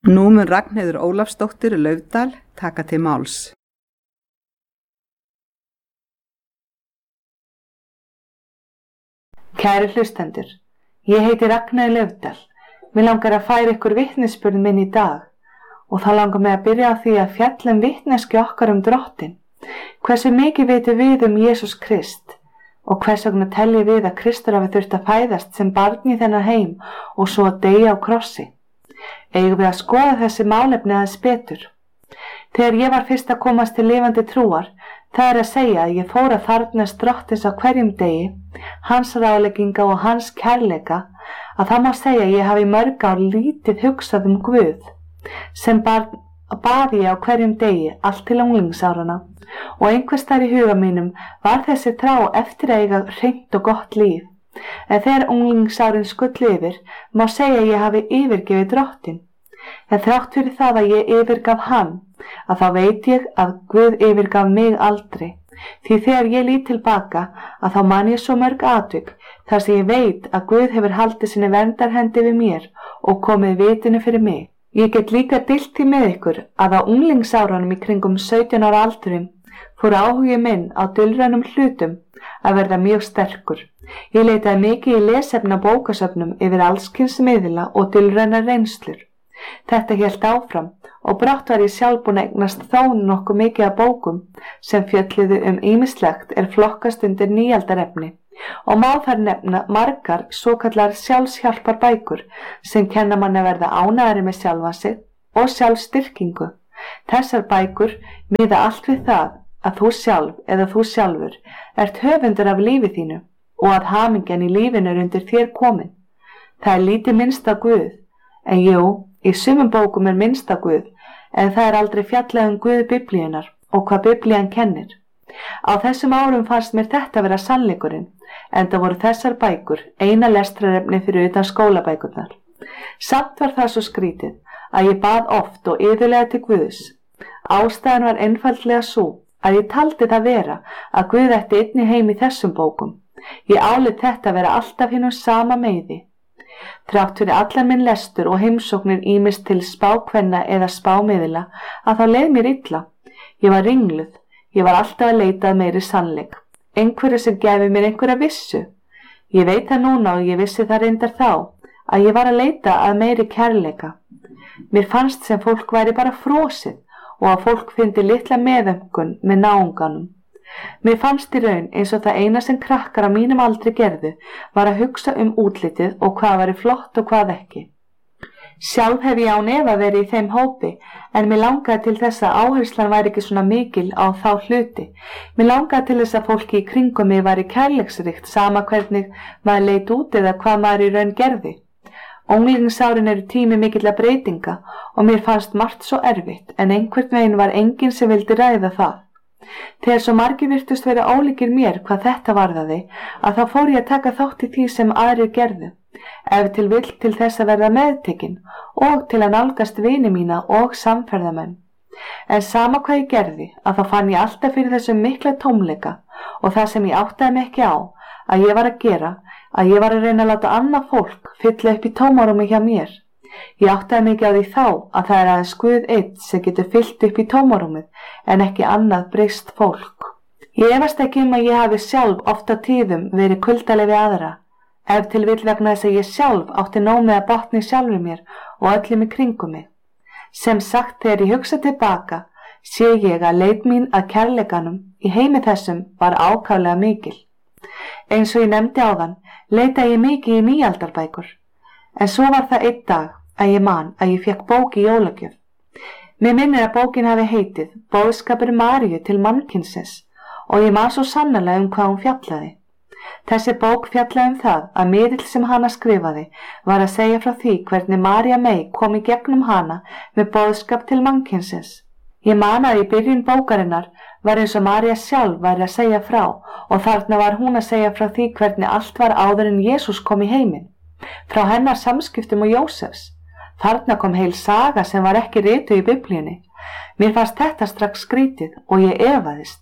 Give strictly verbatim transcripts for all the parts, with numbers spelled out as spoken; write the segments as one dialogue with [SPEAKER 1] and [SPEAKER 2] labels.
[SPEAKER 1] Nú mun Ragnheiður Ólafsdóttir Laufdal taka til máls.
[SPEAKER 2] Kæru hlustendur, ég heiti Ragnheiður Laufdal. Mér langar að færa ykkur vitnisburð minn í dag og þá langar mig að byrja á því að fjalla um vitneskju okkar um Drottinn. Hversu mikið vitum við um Jesús Krist og hvers vegna teljum við að Kristur hafi þurft að fæðast sem barn í þennan heim og svo að deyja á krossi. Eigum við að skoða þessi málefni aðeins betur. Þegar ég var fyrst að komast til lifandi trúar, það er að segja að ég fór að þarfnast Drottins á hverjum degi, hans ráðlegginga og hans kærleika, að það má segja að ég hafi mörg ár lítið hugsað um Guð, sem barn bað ég á hverjum degi allt til unglingsáranna og einhvers staðar í huga mínum var þessi trá eftir að eiga hreint og gott líf. En þegar unglingsárin skullu yfir, má segja að ég hafi yfirgefið Drottinn. En þrátt fyrir það að ég yfirgaf hann, að þá veit ég að Guð yfirgaf mig aldrei. Því þegar ég lít tilbaka, að þá man ég svo mörg atvik, þar sem ég veit að Guð hefur haldið sinni verndarhendi við mér og komið vitinu fyrir mig. Ég get líka deilt því með ykkur að á unglingsárunum í kringum sautján ára aldurinn fór áhugi minn á dulrænum hlutum að verða mjög sterkur. Ég leitaði mikið í lesefna bókasöfnum yfir allskyns miðla og dulrænar reynslur. Þetta hélt áfram og brátt var ég sjálf búin að eignast þó nokkuð mikið af bókum sem fjölluðu um ýmislegt er flokkast undir nýaldarefni og má þar nefna margar svokallar sjálfshjálpar bækur sem kenna manni að verða ánægðari með sjálfa sig og sjálfstyrkingu. Þessar bækur miða allt við það að þú sjálf eða þú sjálfur ert höfundur af lífi þínu og að hamingjan í lífinu er undir þér komin. Það er lítið minnst á Guð, en jú, í sumum bókum er minnst á Guð, en það er aldrei fjallað um Guð Biblíunnar og hvað Biblían kennir. Á þessum árum fannst mér þetta vera sannleikurinn, enda voru þessar bækur eina lestrarefni fyrir utan skólabækurnar. Samt var það svo skrítið að ég bað oft og iðulega til Guðs. Ástæðan var einfaldlega svo að ég taldi það vera að Guð ætti einnig heim í þessum bókum. Ég áleit þetta vera alltaf hinum sama meiði. Þrátt fyrir allan minn lestur og heimsóknir ýmist til spákvenna eða spámiðla að þá leið mér illa. Ég var ringluð, ég var alltaf að leita að meiri sannleik. Einhverju sem gefi mér einhverja vissu. Ég veit það núna og ég vissi það reyndar þá að ég var að leita að meiri kærleika. Mér fannst sem fólk væri bara frosið og að fólk fyndi litla meðömkun með náunganum. Mér fannst í raun eins og það eina sem krakkar á mínum aldri gerðu var að hugsa um útlitið og hvað væri flott og hvað ekki. Sjálf hef ég án efa verið í þeim hópi en mér langaði til þess að áherslan væri ekki svona mikil á þá hluti. Mér langaði til þess að fólki í kringum mig væri kærleiksríkt sama hvernig maður leit út eða hvað maður í raun gerði. Unglingsárin eru tími mikilla breytinga og mér fannst margt svo erfitt en einhvern veginn var enginn sem vildi ræða það. Þegar svo margir virtust vera ólíkir mér hvað þetta varðaði að þá fór ég að taka þátt í því sem aðrir gerðu, ef til vill til þess að verða meðtekin og til að nálgast vini mína og samferðamenn. En sama hvað ég gerði að þá fann ég alltaf fyrir þessum mikla tómleika og það sem ég áttaði mig ekki á að ég var að gera, að ég var að reyna að láta annað fólk fylla upp í tómarúmi hjá mér. Ég áttaði mikið á því þá að það er aðeins Guð einn sem getur fyllt upp í tómarúmið en ekki annað breyst fólk. Ég efast ekki um að ég hafi sjálf oft á tíðum verið kuldaleg við aðra, ef til vill vegna þess að ég sjálf átti nóg með að botni sjálfur mér og öllum í kringum mig. Sem sagt þegar ég hugsa tilbaka, sé ég að leit mín að kærleikanum í heimi þessum var ákaflega mikil. Eins og ég nefndi áðan, leita ég mikið í nýaldarbækur, en svo var það einn dag að ég man að ég fekk bók í jólagjöf. Mér minnir að bókin hafi heitið Boðskapur Maríu til mannkynsins og ég man svo sannarlega um hvað hún fjallaði. Þessi bók fjallaði um það að miðill sem hana skrifaði var að segja frá því hvernig María mey kom í gegnum hana með boðskap til mannkynsins. Ég man að í byrjun bókarinnar var eins og María sjálf væri að segja frá og þarna var hún að segja frá því hvernig allt var áður en Jesús kom í heiminn, frá hennar samskiptum og Jósefs. Þarna kom heil saga sem var ekki rituð í Biblíunni. Mér fannst þetta strax skrítið og ég efaðist.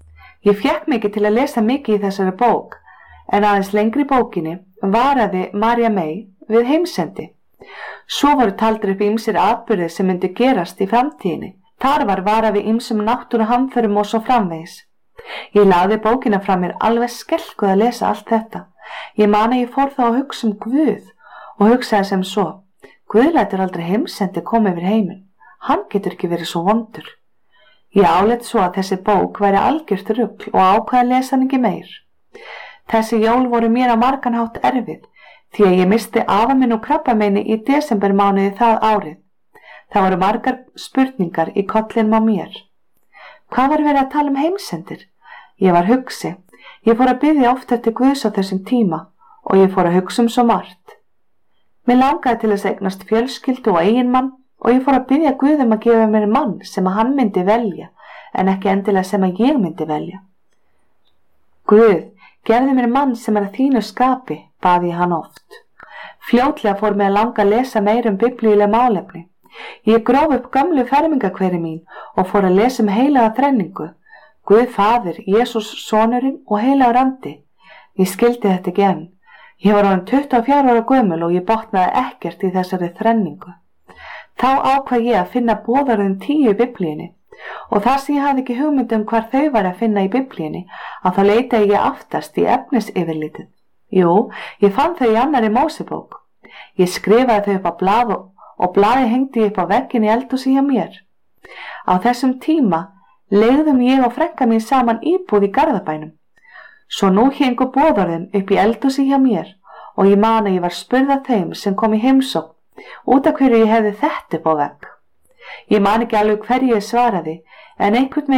[SPEAKER 2] Ég fékk mikið til að lesa mikið í þessari bók, en aðeins lengri bókinni varaði María mey við heimsendi. Svo voru taldir upp ýmsir atburðir sem myndi gerast í framtíðinni. Þar var varað við ýmsum náttúruhamförum og svo framvegis. Ég lagði bókina frá mér alveg skelkuð að lesa allt þetta. Ég man að ég fór þá að hugsa um Guð og hugsaði sem svo: Guð lætur aldrei heimsendi koma yfir heiminn. Hann getur ekki verið svo vondur. Ég áleit svo að þessi bók væri algjört rugl og ákvað að lesa hann ekki meir. Þessi jól voru mér á margan hátt erfið, því að ég misti afa minn og krabbameini í desembermánuði það árið. Það voru margar spurningar í kollinum á mér. Hvað var verið að tala um heimsendir? Ég var hugsi. Ég fór að biðja oft eftir Guðs á þessum tíma og ég fór að hugsa um svo margt. Mér langaði til þess að eignast fjölskyldu og eiginmann og ég fór að biðja Guð um að gefa mér mann sem að hann myndi velja, en ekki endilega sem að ég myndi velja. Guð, gefðu mér mann sem er að þínu skapi, baði ég hann oft. Fljótlega fór mig að langa að lesa meir um biblíuleg málefni. Ég gróf upp gömlu fermingakveri mín og fór að lesa um heilaga þrenningu, Guð Faðir, Jesús sonurinn og heilagur andi. Ég skildi þetta ekki enn. Ég var orðin tuttugu og fjögurra ára gömul og ég botnaði ekkert í þessari þrenningu. Þá ákvað ég að finna boðorðin tíu í biblíunni og þar sem ég hafði ekki hugmynd um hvar þau var að finna í biblíunni, að þá leitaði ég aftast í efnisyfirlitið. Jú, ég fann þau í annarri Mósebók. Ég skrifaði þau upp á blað og, og blaði hengdi upp á vegginn í eldhúsi hjá mér. Á þessum tíma leigðum ég og frænka mín saman íbúð í Garðabænum. Svo nú héngu boðorðin upp í eldhúsi hjá mér og ég man að ég var spurð af þeim sem kom í heimsókn út af hverju ég hefði þetta upp á vegg. Ég man ekki alveg hverju ég svaraði, en einhvern veginn